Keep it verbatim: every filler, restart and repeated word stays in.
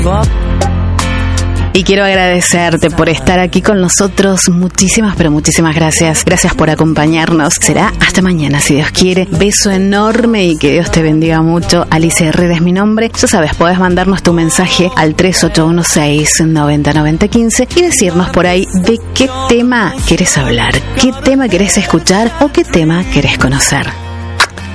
Y quiero agradecerte por estar aquí con nosotros. Muchísimas, pero muchísimas gracias. Gracias por acompañarnos. Será hasta mañana, si Dios quiere. Beso enorme y que Dios te bendiga mucho. Alicia Herrera es mi nombre. Ya sabes, podés mandarnos tu mensaje al tres ocho uno seis, nueve cero nueve cero uno cinco y decirnos por ahí de qué tema querés hablar, qué tema querés escuchar o qué tema querés conocer.